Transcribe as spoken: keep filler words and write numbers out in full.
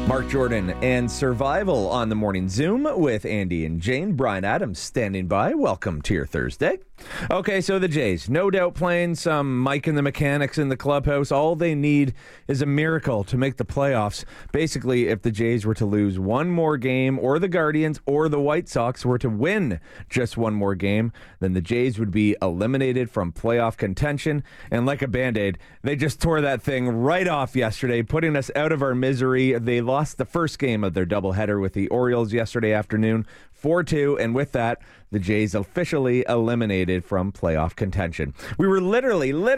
Mark Jordan and Survival on the Morning Zoom with Andy and Jane. Brian Adams standing by. Welcome to your Thursday. Okay, so the Jays, no doubt playing some Mike and the Mechanics in the clubhouse. All they need is a miracle to make the playoffs. Basically, if the Jays were to lose one more game, or the Guardians or the White Sox were to win just one more game, then the Jays would be eliminated from playoff contention. And like a Band-Aid, they just tore that thing right off yesterday, putting us out of our misery. They lost the first game of their doubleheader with the Orioles yesterday afternoon, four two, and with that, the Jays officially eliminated from playoff contention. We were literally, literally